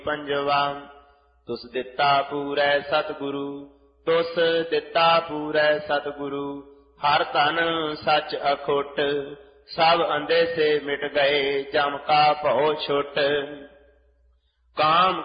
ਪੰਜਵਾ। ਤੁਸ ਦਿੱਤਾ ਪੂਰੈ ਸਤਿਗੁਰੂ, ਤੁਸ ਦਿੱਤਾ ਪੂਰੈ ਸਤਿਗੁਰੂ। ਹਰ ਧਨ ਸੱਚ ਅਖੁੱਟ, ਸਭ ਅੰਧੇ ਸੇ ਮਿਟ ਗਏ, ਜਮ ਕਾ ਭਉ ਛੁਟ। ਕਾਮ